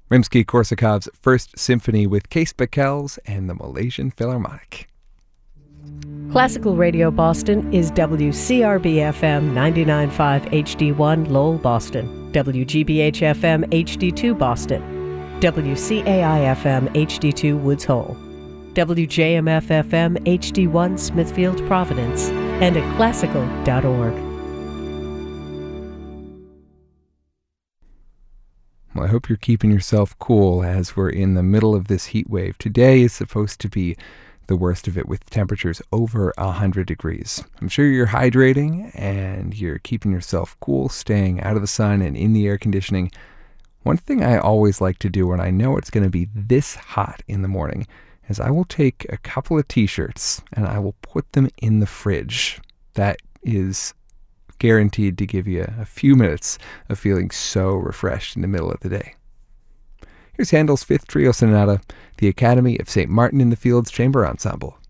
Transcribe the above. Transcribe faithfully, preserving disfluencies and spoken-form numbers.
Rimsky-Korsakov's First Symphony with Case Beckels and the Malaysian Philharmonic. Classical Radio Boston is W C R B F M ninety-nine point five H D one Lowell, Boston, W G B H F M H D two Boston, W C A I F M H D two Woods Hole, W J M F F M H D one Smithfield, Providence, and at classical dot org. Well, I hope you're keeping yourself cool as we're in the middle of this heat wave. Today is supposed to be the worst of it with temperatures over one hundred degrees. I'm sure you're hydrating and you're keeping yourself cool, staying out of the sun and in the air conditioning. One thing I always like to do when I know it's going to be this hot in the morning is I will take a couple of t-shirts and I will put them in the fridge. That is guaranteed to give you a few minutes of feeling so refreshed in the middle of the day. Here's Handel's Fifth Trio Sonata, the Academy of Saint Martin in the Fields Chamber Ensemble.